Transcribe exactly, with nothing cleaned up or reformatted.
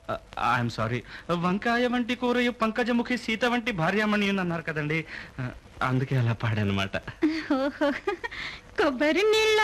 I'm sorry. వంకాయ వంటి కూరయు పంకజముఖి సీత వంటి భార్యామణి అన్నారు కదండి, అందుకే అలా పాడనమాట. కొబ్బరి నీళ్ళ